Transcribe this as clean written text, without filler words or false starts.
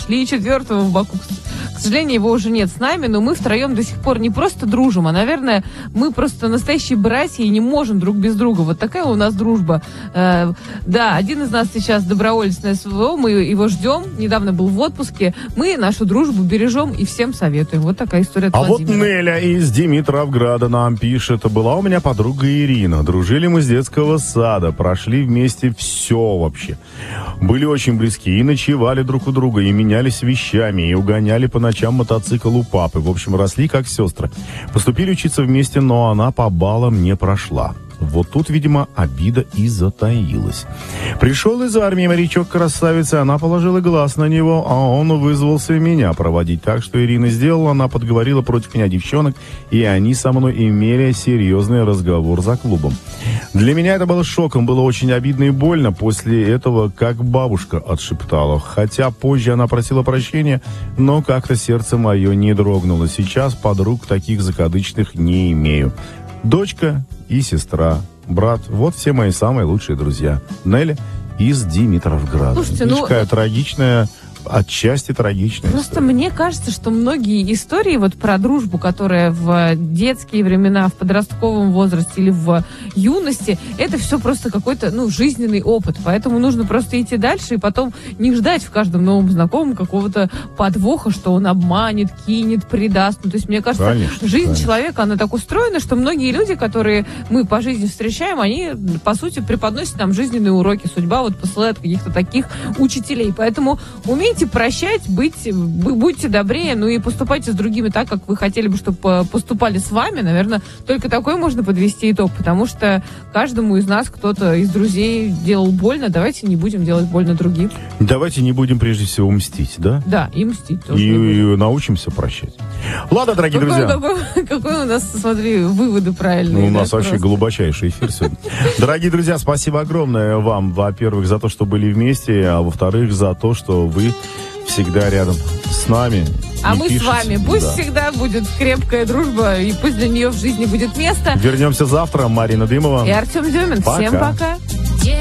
нашли четвертого в Баку. К сожалению, его уже нет с нами, но мы втроем до сих пор не просто дружим, а, наверное, мы просто настоящие братья и не можем друг без друга. Вот такая у нас дружба. Да, один из нас сейчас доброволец на СВО, мы его ждем, недавно был в отпуске. Мы нашу дружбу бережем и всем советуем. Вот такая история от Владимира. Вот Неля из Димитровграда нам пишет. Была у меня подруга Ирина. Дружили мы с детского сада, прошли вместе все вообще. Были очень близки и ночевали друг у друга, и менялись вещами, и угоняли по ночам мотоцикл у папы. В общем, росли как сестры. Поступили учиться вместе, но она по баллам не прошла. Вот тут, видимо, обида и затаилась. Пришел из армии морячок красавицы, она положила глаз на него, а он вызвался меня проводить. Так что Ирина сделала, она подговорила против меня девчонок, и они со мной имели серьезный разговор за клубом. Для меня это было шоком, было очень обидно и больно. После этого как бабушка отшептала. Хотя позже она просила прощения, но как-то сердце мое не дрогнуло. Сейчас подруг таких закадычных не имею. Дочка и сестра, брат. Вот все мои самые лучшие друзья. Неля из Димитровграда. Слушайте, такая трагичная, отчасти трагичная просто история. мне кажется, что многие истории вот про дружбу, которая в детские времена, в подростковом возрасте или в юности, это все просто какой-то, жизненный опыт. Поэтому нужно просто идти дальше и потом не ждать в каждом новом знакомом какого-то подвоха, что он обманет, кинет, предаст. То есть, мне кажется, жизнь человека, она так устроена, что многие люди, которые мы по жизни встречаем, они, по сути, преподносят нам жизненные уроки. Судьба вот посылает каких-то таких учителей. Поэтому умейте прощать, будьте добрее, и поступайте с другими так, как вы хотели бы, чтобы поступали с вами. Наверное, только такой можно подвести итог, потому что каждому из нас кто-то из друзей делал больно. Давайте не будем делать больно другим. Давайте не будем прежде всего мстить, да? Да, и мстить тоже. И научимся прощать. Ладно, дорогие друзья. Какой у нас, смотри, выводы правильные. У нас вообще глубочайший эфир сегодня. Дорогие друзья, спасибо огромное вам, во-первых, за то, что были вместе, а во-вторых, за то, что вы всегда рядом с нами. А мы с вами. Пусть всегда будет крепкая дружба, и пусть для нее в жизни будет место. Вернемся завтра. Марина Дымова и Артем Демин. Всем пока.